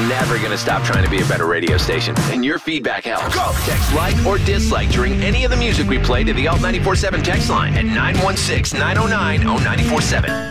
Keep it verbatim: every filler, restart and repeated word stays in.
never going to stop trying to be a better radio station, and your feedback helps. Go! Text like or dislike during any of the music we play to the Alt nine four seven text line at nine one six, nine oh nine, oh nine four seven.